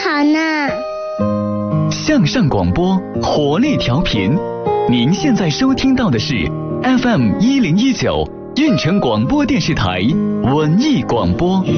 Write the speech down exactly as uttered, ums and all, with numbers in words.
好呢。 向上广播，活力调频。您现在收听到的是 F M 一零一九运城广播电视台文艺广播。